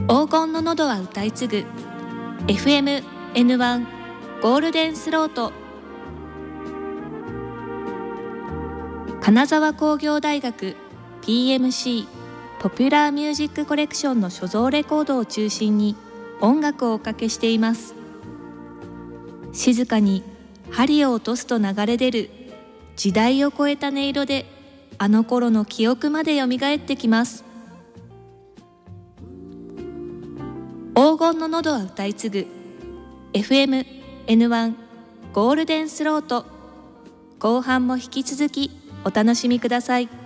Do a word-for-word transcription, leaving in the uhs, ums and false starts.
黄金の喉は歌い継ぐ エフエムエヌワン ゴールデンスロート。金沢工業大学 ピーエムシー ポピュラーミュージックコレクションの所蔵レコードを中心に音楽をおかけしています。静かに針を落とすと流れ出る時代を超えた音色で、あの頃の記憶までよみがえってきます。黄金の喉は歌い継ぐ エフエムエヌワン ゴールデンスロート。後半も引き続きお楽しみください。